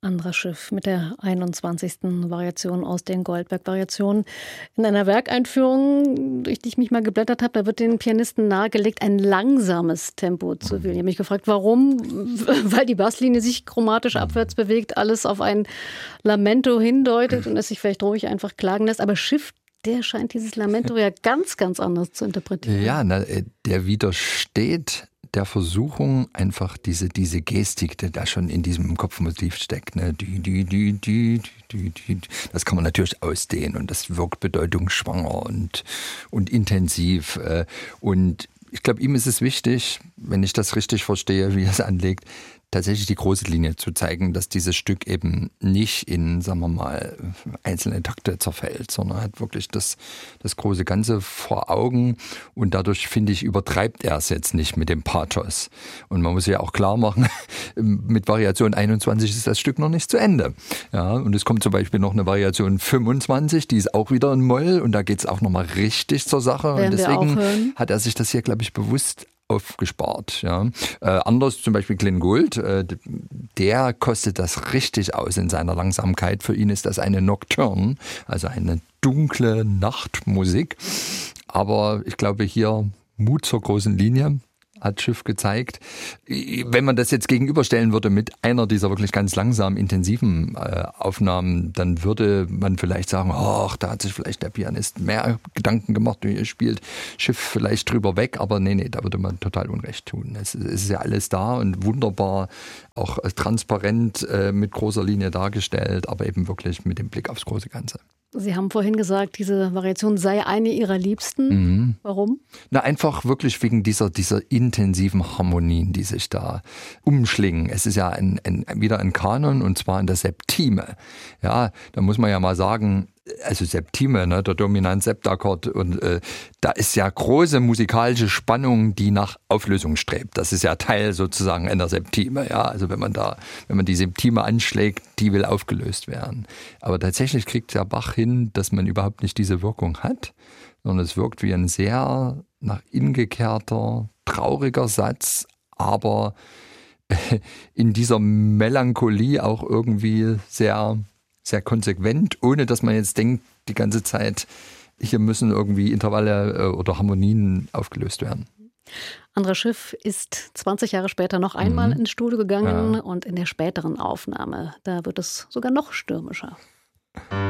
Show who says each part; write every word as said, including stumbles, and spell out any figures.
Speaker 1: Andras Schiff mit der einundzwanzigsten Variation aus den Goldberg-Variationen. In einer Werkeinführung, durch die ich mich mal geblättert habe, da wird den Pianisten nahegelegt, ein langsames Tempo zu wählen. Ich habe mich gefragt, warum? Weil die Basslinie sich chromatisch abwärts bewegt, alles auf ein Lamento hindeutet und es sich vielleicht ruhig einfach klagen lässt. Aber Schiff, der scheint dieses Lamento ja ganz, ganz anders zu interpretieren.
Speaker 2: Ja, na, der widersteht der Versuchung, einfach diese, diese Gestik, die da schon in diesem Kopfmotiv steckt. Ne? Die, die, die, die, die, die, das kann man natürlich ausdehnen und das wirkt bedeutungsschwanger und, und intensiv. Und ich glaube, ihm ist es wichtig, wenn ich das richtig verstehe, wie er es anlegt, tatsächlich die große Linie zu zeigen, dass dieses Stück eben nicht in, sagen wir mal, einzelne Takte zerfällt, sondern hat wirklich das, das große Ganze vor Augen und dadurch, finde ich, übertreibt er es jetzt nicht mit dem Pathos. Und man muss ja auch klar machen, mit Variation einundzwanzig ist das Stück noch nicht zu Ende. Ja, und es kommt zum Beispiel noch eine Variation fünfundzwanzig, die ist auch wieder in Moll und da geht es auch nochmal richtig zur Sache.
Speaker 1: Werden
Speaker 2: und deswegen hat er sich das hier, glaube ich, bewusst aufgespart. Ja. Äh, anders zum Beispiel Glenn Gould, äh, der kostet das richtig aus in seiner Langsamkeit. Für ihn ist das eine Nocturne, also eine dunkle Nachtmusik. Aber ich glaube hier Mut zur großen Linie hat Schiff gezeigt. Wenn man das jetzt gegenüberstellen würde mit einer dieser wirklich ganz langsamen, intensiven äh, Aufnahmen, dann würde man vielleicht sagen, ach, da hat sich vielleicht der Pianist mehr Gedanken gemacht, wie er spielt, Schiff vielleicht drüber weg, aber nee, nee, da würde man total Unrecht tun. Es, es ist ja alles da und wunderbar, auch transparent äh, mit großer Linie dargestellt, aber eben wirklich mit dem Blick aufs große Ganze.
Speaker 1: Sie haben vorhin gesagt, diese Variation sei eine Ihrer Liebsten. Mhm. Warum?
Speaker 2: Na, einfach wirklich wegen dieser, dieser intensiven Harmonien, die sich da umschlingen. Es ist ja ein, ein, wieder ein Kanon und zwar in der Septime. Ja, da muss man ja mal sagen, also Septime, ne, der Dominant-Septakkord und äh, da ist ja große musikalische Spannung, die nach Auflösung strebt. Das ist ja Teil sozusagen einer Septime, ja, also wenn man da, wenn man die Septime anschlägt, die will aufgelöst werden. Aber tatsächlich kriegt der Bach hin, dass man überhaupt nicht diese Wirkung hat, sondern es wirkt wie ein sehr nach innen gekehrter, trauriger Satz, aber in dieser Melancholie auch irgendwie sehr sehr konsequent, ohne dass man jetzt denkt, die ganze Zeit, hier müssen irgendwie Intervalle oder Harmonien aufgelöst werden.
Speaker 1: Andras Schiff ist zwanzig Jahre später noch einmal mhm. ins Studio gegangen
Speaker 2: ja.
Speaker 1: und in der späteren Aufnahme, da wird es sogar noch stürmischer.